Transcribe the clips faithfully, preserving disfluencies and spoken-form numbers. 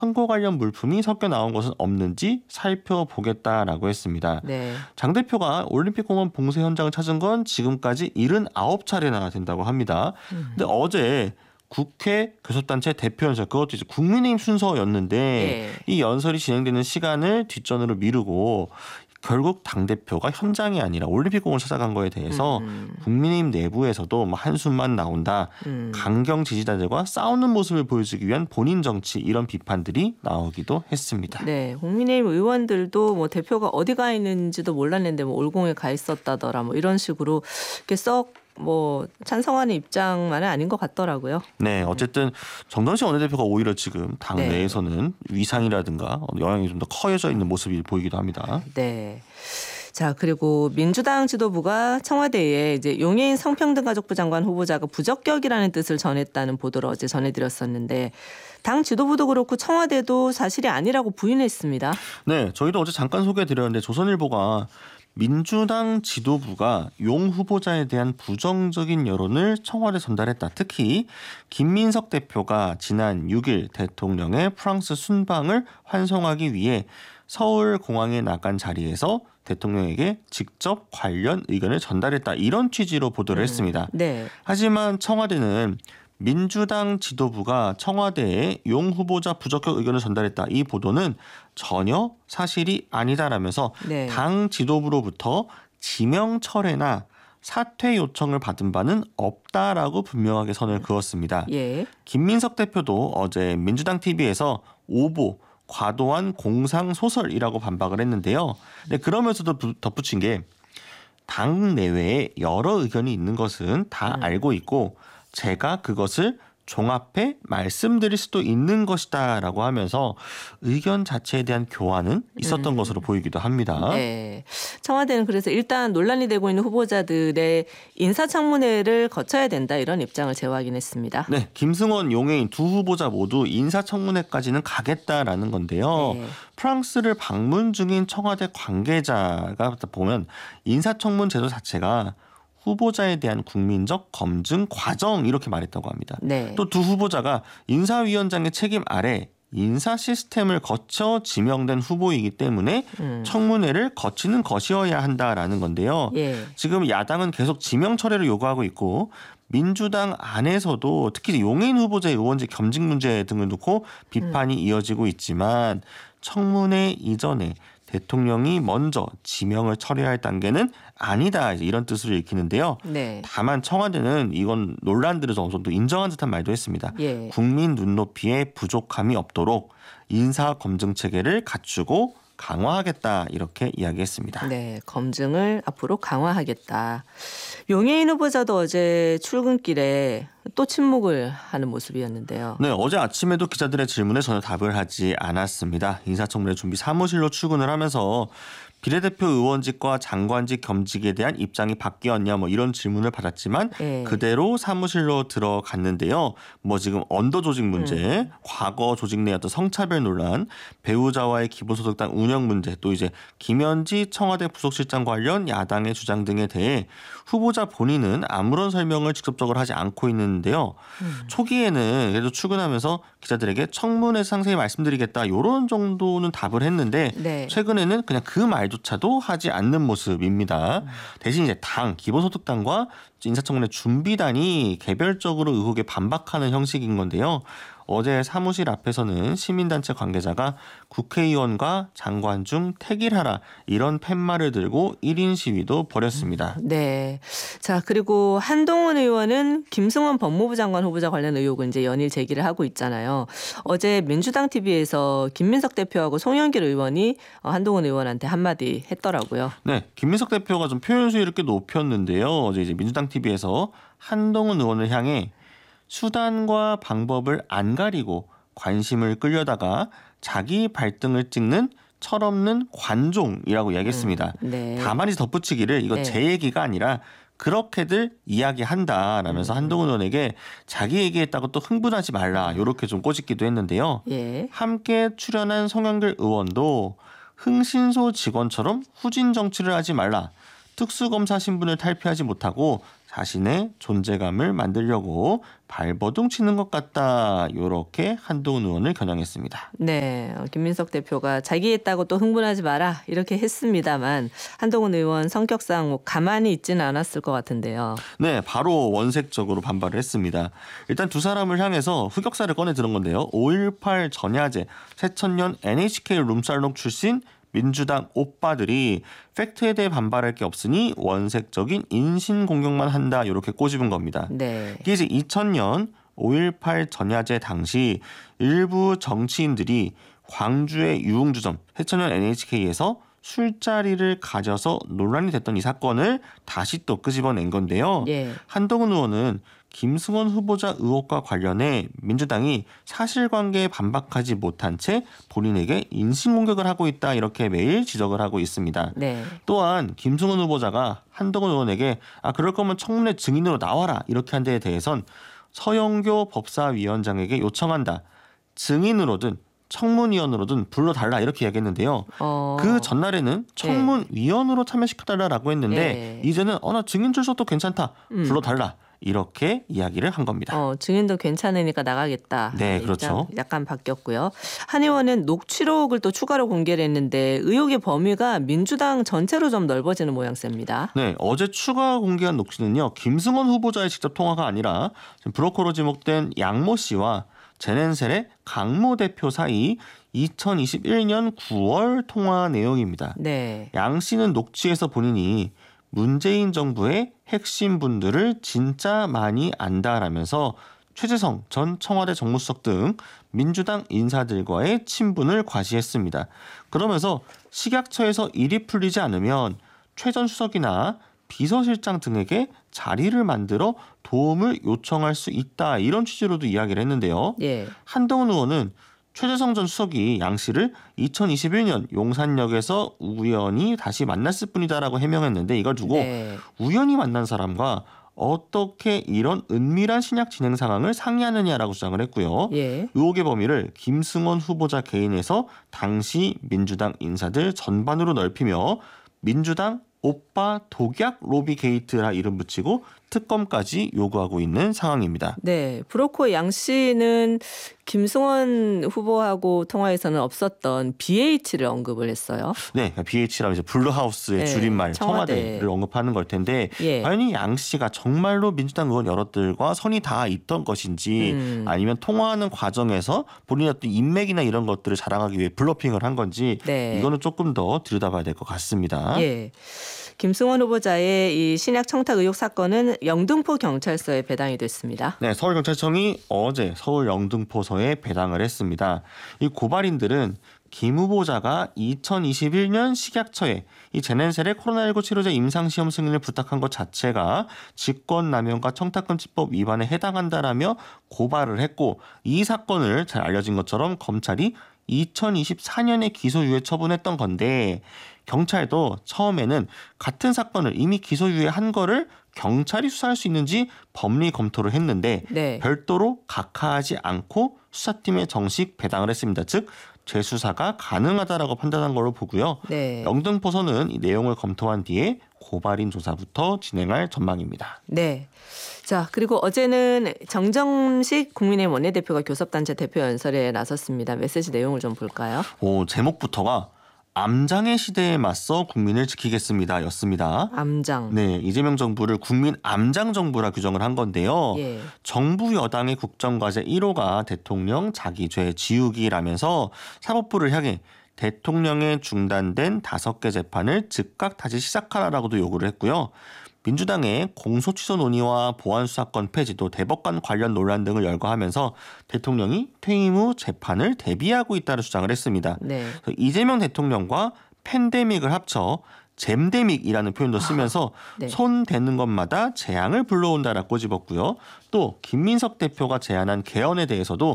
선거 관련 물품이 섞여 나온 것은 없는지 살펴보겠다라고 했습니다. 네. 장 대표가 올림픽공원 봉쇄 현장을 찾은 건 지금까지 칠십구 차례나 된다고 합니다. 음. 근데 어제 국회 교섭단체 대표 연설, 그것도 이제 국민의힘 순서였는데 예. 이 연설이 진행되는 시간을 뒷전으로 미루고 결국 당대표가 현장이 아니라 올림픽공원을 찾아간 거에 대해서 음. 국민의힘 내부에서도 뭐 한숨만 나온다. 음. 강경 지지자들과 싸우는 모습을 보여주기 위한 본인 정치, 이런 비판들이 나오기도 했습니다. 네, 국민의힘 의원들도 뭐 대표가 어디 가 있는지도 몰랐는데 뭐 올공에 가 있었다더라 뭐 이런 식으로 이렇게 썩 뭐 찬성하는 입장만은 아닌 것 같더라고요. 네, 어쨌든 정동식 원내대표가 오히려 지금 당 네. 내에서는 위상이라든가 영향이 좀 더 커져 있는 모습이 보이기도 합니다. 네. 자, 그리고 민주당 지도부가 청와대에 이제 용해인 성평등가족부 장관 후보자가 부적격이라는 뜻을 전했다는 보도를 어제 전해드렸었는데 당 지도부도 그렇고 청와대도 사실이 아니라고 부인했습니다. 네, 저희도 어제 잠깐 소개해드렸는데 조선일보가 민주당 지도부가 용 후보자에 대한 부정적인 여론을 청와대에 전달했다. 특히 김민석 대표가 지난 육 일 대통령의 프랑스 순방을 환송하기 위해 서울 공항에 나간 자리에서 대통령에게 직접 관련 의견을 전달했다. 이런 취지로 보도를 했습니다. 네. 하지만 청와대는 민주당 지도부가 청와대에 용 후보자 부적격 의견을 전달했다. 이 보도는 전혀 사실이 아니다라면서 네. 당 지도부로부터 지명 철회나 사퇴 요청을 받은 바는 없다라고 분명하게 선을 그었습니다. 예. 김민석 대표도 어제 민주당 티비에서 오보, 과도한 공상 소설이라고 반박을 했는데요. 네, 그러면서도 덧붙인 게 당 내외에 여러 의견이 있는 것은 다 음. 알고 있고 제가 그것을 종합해 말씀드릴 수도 있는 것이다라고 하면서 의견 자체에 대한 교환은 있었던 음. 것으로 보이기도 합니다. 네. 청와대는 그래서 일단 논란이 되고 있는 후보자들의 인사청문회를 거쳐야 된다 이런 입장을 재확인했습니다. 네, 김승원, 용해인 두 후보자 모두 인사청문회까지는 가겠다라는 건데요. 네. 프랑스를 방문 중인 청와대 관계자가 보면 인사청문 제도 자체가 후보자에 대한 국민적 검증 과정 이렇게 말했다고 합니다. 네. 또 두 후보자가 인사위원장의 책임 아래 인사 시스템을 거쳐 지명된 후보이기 때문에 음. 청문회를 거치는 것이어야 한다라는 건데요. 예. 지금 야당은 계속 지명 철회를 요구하고 있고 민주당 안에서도 특히 용해인 후보자의 의원직 겸직 문제 등을 놓고 비판이 음. 이어지고 있지만 청문회 이전에 대통령이 먼저 지명을 처리할 단계는 아니다 이런 뜻으로 읽히는데요. 네. 다만 청와대는 이건 논란들을 어느 정도 인정한 듯한 말도 했습니다. 예. 국민 눈높이에 부족함이 없도록 인사 검증 체계를 갖추고 강화하겠다 이렇게 이야기했습니다. 네, 검증을 앞으로 강화하겠다. 용해인 후보자도 어제 출근길에 또 침묵을 하는 모습이었는데요. 네, 어제 아침에도 기자들의 질문에 전혀 답을 하지 않았습니다. 인사청문회 준비 사무실로 출근을 하면서 비례대표 의원직과 장관직 겸직에 대한 입장이 바뀌었냐 뭐 이런 질문을 받았지만 네. 그대로 사무실로 들어갔는데요. 뭐 지금 언더 조직 문제, 음. 과거 조직 내 어떤 성차별 논란, 배우자와의 기본소득당 운영 문제, 또 이제 김현지 청와대 부속실장 관련 야당의 주장 등에 대해 후보자 본인은 아무런 설명을 직접적으로 하지 않고 있는데요. 음. 초기에는 그래도 출근하면서 기자들에게 청문회에서 상세히 말씀드리겠다 이런 정도는 답을 했는데 네. 최근에는 그냥 그 말조차도 하지 않는 모습입니다. 음. 대신 이제 당, 기본소득당과 인사청문회 준비단이 개별적으로 의혹에 반박하는 형식인 건데요. 어제 사무실 앞에서는 시민단체 관계자가 국회의원과 장관 중 택일하라 이런 팻말을 들고 일 인 시위도 벌였습니다. 네. 자, 그리고 한동훈 의원은 김승원 법무부 장관 후보자 관련 의혹을 이제 연일 제기를 하고 있잖아요. 어제 민주당 티비에서 김민석 대표하고 송영길 의원이 한동훈 의원한테 한마디 했더라고요. 네, 김민석 대표가 좀 표현 수위를 꽤 높였는데요. 어제 이제 민주당 티비에서 한동훈 의원을 향해 수단과 방법을 안 가리고 관심을 끌려다가 자기 발등을 찍는 철없는 관종이라고 이야기했습니다. 음, 네. 다만 이제 덧붙이기를 이거 네. 제 얘기가 아니라 그렇게들 이야기한다라면서 음. 한동훈 의원에게 자기 얘기했다고 또 흥분하지 말라 이렇게 좀 꼬집기도 했는데요. 예. 함께 출연한 송영길 의원도 흥신소 직원처럼 후진 정치를 하지 말라. 특수검사 신분을 탈피하지 못하고 자신의 존재감을 만들려고 발버둥 치는 것 같다. 이렇게 한동훈 의원을 겨냥했습니다. 네, 어, 김민석 대표가 자기 했다고 또 흥분하지 마라 이렇게 했습니다만 한동훈 의원 성격상 뭐 가만히 있지는 않았을 것 같은데요. 네, 바로 원색적으로 반발을 했습니다. 일단 두 사람을 향해서 흑역사를 꺼내 들은 건데요. 오일팔 전야제 새천년 엔에이치케이 룸살롱 출신 민주당 오빠들이 팩트에 대해 반발할 게 없으니 원색적인 인신공격만 한다 이렇게 꼬집은 겁니다. 네. 이게 이제 이천 년 오일팔 전야제 당시 일부 정치인들이 광주의 유흥주점 새천년 엔에이치케이에서 술자리를 가져서 논란이 됐던 이 사건을 다시 또 끄집어낸 건데요. 예. 한동훈 의원은 김승원 후보자 의혹과 관련해 민주당이 사실관계에 반박하지 못한 채 본인에게 인신공격을 하고 있다 이렇게 매일 지적을 하고 있습니다. 네. 또한 김승원 후보자가 한동훈 의원에게 아 그럴 거면 청문회 증인으로 나와라 이렇게 한 데에 대해선 서영교 법사위원장에게 요청한다. 증인으로든 청문위원으로든 불러달라 이렇게 이야기했는데요. 어. 그 전날에는 청문위원으로 참여시켜달라고 했는데 예. 이제는 어, 나 증인 출석도 괜찮다. 음. 불러달라. 이렇게 이야기를 한 겁니다. 어, 증인도 괜찮으니까 나가겠다. 네, 그렇죠. 약간 바뀌었고요. 한 의원은 녹취록을 또 추가로 공개를 했는데 의혹의 범위가 민주당 전체로 좀 넓어지는 모양새입니다. 네, 어제 추가 공개한 녹취는요. 김승원 후보자의 직접 통화가 아니라 브로커로 지목된 양모 씨와 제넨셀의 강모 대표 사이 이천이십일 년 구월 통화 내용입니다. 네. 양 씨는 녹취에서 본인이 문재인 정부의 핵심 분들을 진짜 많이 안다라면서 최재성 전 청와대 정무수석 등 민주당 인사들과의 친분을 과시했습니다. 그러면서 식약처에서 일이 풀리지 않으면 최 전 수석이나 비서실장 등에게 자리를 만들어 도움을 요청할 수 있다. 이런 취지로도 이야기를 했는데요. 예. 한동훈 의원은 최재성 전 수석이 양 씨를 이천이십일 년 용산역에서 우연히 다시 만났을 뿐이다라고 해명했는데 이걸 두고 네. 우연히 만난 사람과 어떻게 이런 은밀한 신약 진행 상황을 상의하느냐라고 주장을 했고요. 예. 의혹의 범위를 김승원 후보자 개인에서 당시 민주당 인사들 전반으로 넓히며 민주당 오빠 독약 로비 게이트라 이름 붙이고 특검까지 요구하고 있는 상황입니다. 네, 브로커 양 씨는 김승원 후보하고 통화에서는 없었던 비에이치를 언급을 했어요. 네, 비에이치라고 이제 블루하우스의 네, 줄임말 청와대. 청와대를 언급하는 걸 텐데 예. 과연 이 양 씨가 정말로 민주당 의원 여럿들과 선이 다 있던 것인지 음. 아니면 통화하는 과정에서 본인의 어떤 인맥이나 이런 것들을 자랑하기 위해 블러핑을 한 건지 네. 이거는 조금 더 들여다봐야 될 것 같습니다. 예. 김승원 후보자의 이 신약 청탁 의혹 사건은 영등포 경찰서에 배당이 됐습니다. 네, 서울경찰청이 어제 서울 영등포서에 배당을 했습니다. 이 고발인들은 김 후보자가 이천이십일 년 식약처에 이 제넨셀의 코로나십구 치료제 임상시험 승인을 부탁한 것 자체가 직권남용과 청탁금지법 위반에 해당한다라며 고발을 했고 이 사건을 잘 알려진 것처럼 검찰이 이천이십사 년에 기소유예 처분했던 건데 경찰도 처음에는 같은 사건을 이미 기소유예한 거를 경찰이 수사할 수 있는지 법리 검토를 했는데 네. 별도로 각하하지 않고 수사팀에 정식 배당을 했습니다. 즉 재수사가 가능하다라고 판단한 걸로 보고요. 네. 영등포서는 이 내용을 검토한 뒤에 고발인 조사부터 진행할 전망입니다. 네. 자, 그리고 어제는 정정식 국민의힘 원내대표가 교섭단체 대표 연설에 나섰습니다. 메시지 내용을 좀 볼까요? 오, 제목부터가 암장의 시대에 맞서 국민을 지키겠습니다 였습니다. 암장. 네, 이재명 정부를 국민 암장 정부라 규정을 한 건데요. 예. 정부 여당의 국정과제 일 호가 대통령 자기죄 지우기라면서 사법부를 향해 대통령의 중단된 다섯 개 재판을 즉각 다시 시작하라라고도 요구를 했고요. 민주당의 공소 취소 논의와 보안 수사권 폐지도 대법관 관련 논란 등을 열거하면서 대통령이 퇴임 후 재판을 대비하고 있다는 주장을 했습니다. 네. 이재명 대통령과 팬데믹을 합쳐 잼데믹이라는 표현도 쓰면서 네. 손 대는 것마다 재앙을 불러온다라고 꼬집었고요. 또 김민석 대표가 제안한 개헌에 대해서도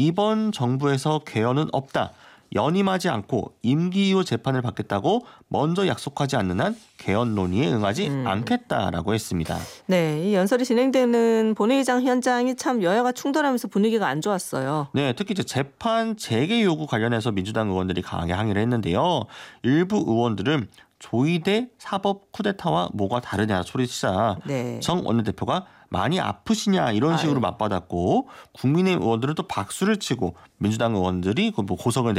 이번 정부에서 개헌은 없다. 연임하지 않고 임기 이후 재판을 받겠다고 먼저 약속하지 않는 한 개헌 논의에 응하지 음. 않겠다라고 했습니다. 네, 이 연설이 진행되는 본회의장 현장이 참 여야가 충돌하면서 분위기가 안 좋았어요. 네, 특히 이제 재판 재개 요구 관련해서 민주당 의원들이 강하게 항의를 했는데요. 일부 의원들은 조이대 사법 쿠데타와 뭐가 다르냐 소리치자 네. 정 원내대표가 많이 아프시냐 이런 식으로 아유. 맞받았고 국민의힘 의원들은 또 박수를 치고 민주당 의원들이 그 뭐 고성을